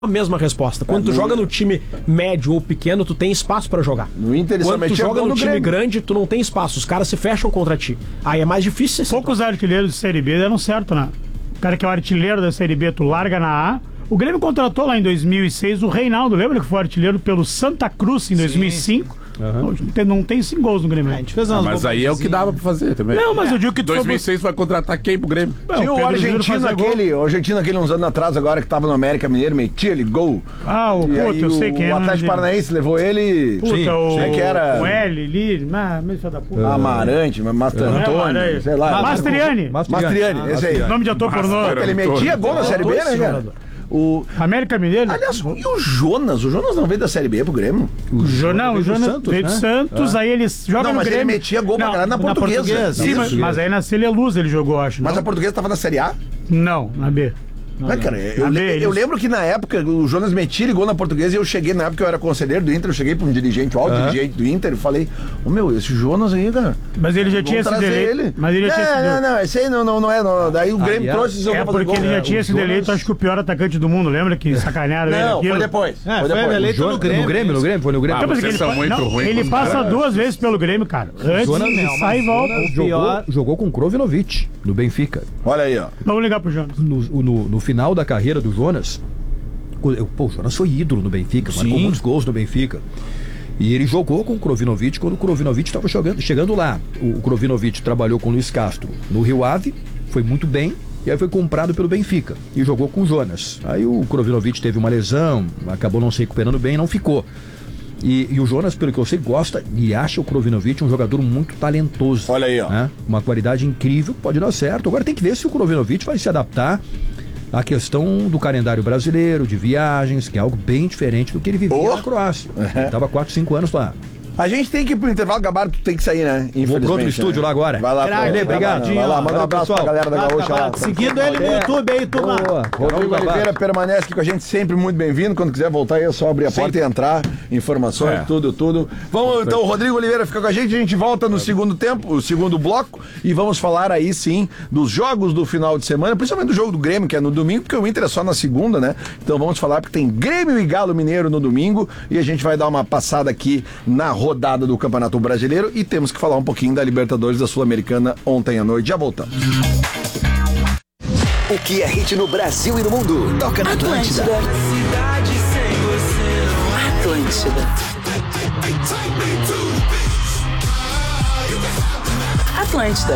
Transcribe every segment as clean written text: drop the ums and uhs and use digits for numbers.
a mesma resposta. Quando tu joga no time médio ou pequeno, tu tem espaço pra jogar. No Inter ele só Quando tu metia joga gol no no time Grêmio. grande, tu não tem espaço. Os caras se fecham contra ti. Aí é mais difícil. Poucos artilheiros de Série B deram certo, né? O cara que é o artilheiro da Série B, tu larga na A. O Grêmio contratou lá em 2006 o Reinaldo, lembra que foi artilheiro pelo Santa Cruz em 2005? Não tem 5 gols no Grêmio. A gente fez umas Mas aí é o que dava pra fazer também. Não, mas eu digo que tu 2006 vai contratar quem pro Grêmio? Tinha o argentino aquele uns anos atrás agora que tava no América Mineiro, metia ele gol. Ah, o puto, eu sei quem é. O Atlético Paranaense levou ele. Puta, que era? O L, Lili, filho da puta. Amarante, Antônio, sei lá. Mastriani, esse aí. nome de ator pornô. Ele metia gol na Série B, né, cara? O América Mineiro. Aliás, e o Jonas? O Jonas não veio da Série B pro Grêmio? O Jonas veio do Santos, aí ele joga no Grêmio. Mas ele metia gol pra caralho na Portuguesa. Sim, mas aí na Celeluz ele jogou, acho. Mas a Portuguesa tava na Série A? Não, na B. Mas, cara, eu lembro que na época o Jonas metia ligou na Portuguesa e eu cheguei, na época eu era conselheiro do Inter, eu cheguei pra um dirigente, dirigente do Inter e falei, esse Jonas aí, cara. Mas ele já tinha esse deleito. Mas ele já tinha Não, esse aí não é. Daí o Grêmio trouxe esse jogo. Porque ele já tinha esse deleito, acho que o pior atacante do mundo, lembra que sacanearam ele aqui? Foi depois. Foi eleito no Grêmio. Foi no Grêmio. Vocês são muito ruins. Ele passa 2 vezes pelo Grêmio, cara. Antes sai e volta. Jogou com o Krovinovic, no Benfica. Olha aí, ó. Vamos ligar pro Jonas. No final da carreira do Jonas, o Jonas foi ídolo no Benfica, marcou muitos gols no Benfica. E ele jogou com o Krovinovic quando o Krovinovic estava chegando lá. O Krovinovic trabalhou com o Luiz Castro no Rio Ave, foi muito bem, e aí foi comprado pelo Benfica e jogou com o Jonas. Aí o Krovinovic teve uma lesão, acabou não se recuperando bem e não ficou. E o Jonas, pelo que eu sei, gosta e acha o Krovinovic um jogador muito talentoso. Olha aí, ó. Né? Uma qualidade incrível, pode dar certo. Agora tem que ver se o Krovinovic vai se adaptar à questão do calendário brasileiro, de viagens, que é algo bem diferente do que ele vivia na Croácia. Ele estava 4, 5 anos lá. A gente tem que ir pro intervalo, Gabardo, tu tem que sair, né? Vou pro outro estúdio lá agora. Vai lá, obrigado. Vai lá, manda um abraço pra galera da Gaúcha lá. Seguindo ele no YouTube aí, turma. Rodrigo Oliveira permanece aqui com a gente, sempre muito bem-vindo. Quando quiser voltar aí, é só abrir a porta e entrar. Informações, tudo. Vamos, então, o Rodrigo Oliveira fica com a gente volta no segundo tempo, o segundo bloco, e vamos falar aí sim dos jogos do final de semana, principalmente do jogo do Grêmio, que é no domingo, porque o Inter é só na segunda, né? Então vamos falar porque tem Grêmio e Galo Mineiro no domingo, e a gente vai dar uma passada aqui na rodada do Campeonato Brasileiro e temos que falar um pouquinho da Libertadores da Sul-Americana ontem à noite. Já voltamos. O que é hit no Brasil e no mundo? Toca na Atlântida. Atlântida.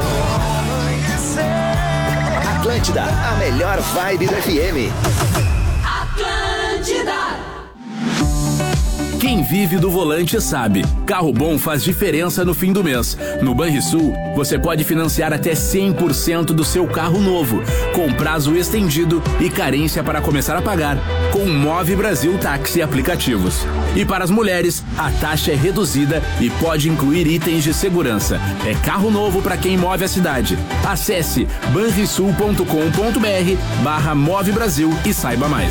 Atlântida, a melhor vibe do FM. Atlântida. Quem vive do volante sabe, carro bom faz diferença no fim do mês. No Banrisul, você pode financiar até 100% do seu carro novo, com prazo estendido e carência para começar a pagar, com o Move Brasil Táxi Aplicativos. E para as mulheres, a taxa é reduzida e pode incluir itens de segurança. É carro novo para quem move a cidade. Acesse banrisul.com.br/Move Brasil e saiba mais.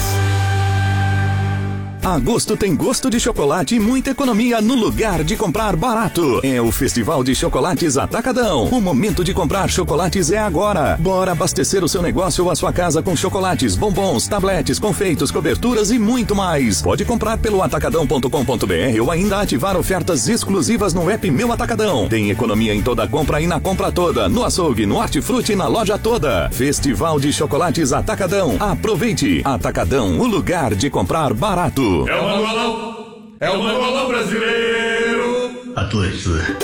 Agosto tem gosto de chocolate e muita economia no lugar de comprar barato. É o Festival de Chocolates Atacadão. O momento de comprar chocolates é agora. Bora abastecer o seu negócio ou a sua casa com chocolates, bombons, tabletes, confeitos, coberturas e muito mais. Pode comprar pelo atacadão.com.br ou ainda ativar ofertas exclusivas no app Meu Atacadão. Tem economia em toda compra e na compra toda, no açougue, no hortifruti e na loja toda. Festival de Chocolates Atacadão. Aproveite. Atacadão, o lugar de comprar barato. É o manualão brasileiro. Atlântida.